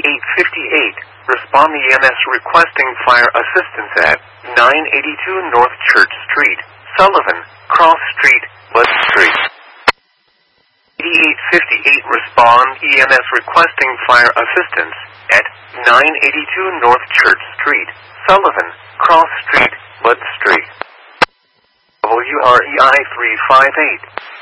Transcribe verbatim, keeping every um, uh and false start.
eighty-eight fifty-eight, respond E M S requesting fire assistance at nine eighty-two North Church Street, Sullivan, Cross Street, West Street. eighty-eight fifty-eight, respond E M S requesting fire assistance at nine eighty-two North Church Street, Sullivan, Cross Street, Wood Street. W R E I three five eight.